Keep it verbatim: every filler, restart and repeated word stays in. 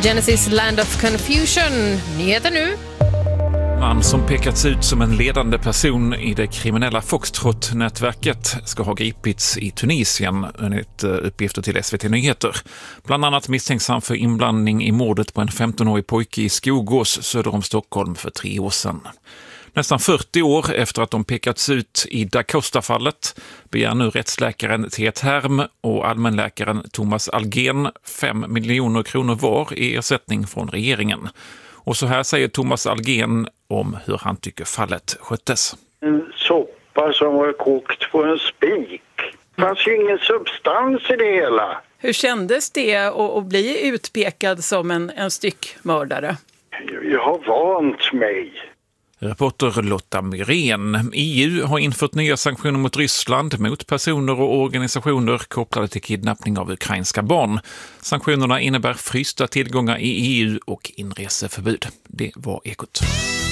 Genesis Land of Confusion. Nyheter nu. Man som pekats ut som en ledande person i det kriminella Foxtrot-nätverket ska ha gripits i Tunisien enligt uppgifter till S V T Nyheter. Bland annat misstänksam för inblandning i mordet på en femtonårig pojke i Skogås söder om Stockholm för tre år sedan. Nästan fyrtio år efter att de pekats ut i Da Costa-fallet begär nu rättsläkaren Tea Term och allmänläkaren Thomas Algén fem miljoner kronor var i ersättning från regeringen. Och så här säger Thomas Algén om hur han tycker fallet sköttes. En soppa som var kokt på en spik. Det fanns ju ingen substans i det hela. Hur kändes det att bli utpekad som en, en styckmördare? Jag har vant mig. Reporter Lotta Myrén. E U har infört nya sanktioner mot Ryssland mot personer och organisationer kopplade till kidnappning av ukrainska barn. Sanktionerna innebär frysta tillgångar i E U och inreseförbud. Det var Ekot.